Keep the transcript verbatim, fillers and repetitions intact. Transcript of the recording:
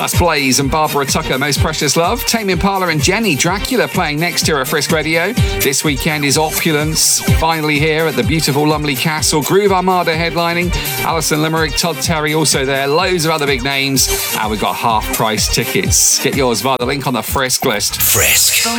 That's Blaze and Barbara Tucker, Most Precious Love. Tame Impala and Jenny Dracula playing next here at Frisk Radio. This weekend is Opulence, finally here at the beautiful Lumley Castle. Groove Armada headlining. Alison Limerick, Todd Terry also there. Loads of other big names. And we've got half-price tickets. Get yours via the link on the Frisk list. Frisk.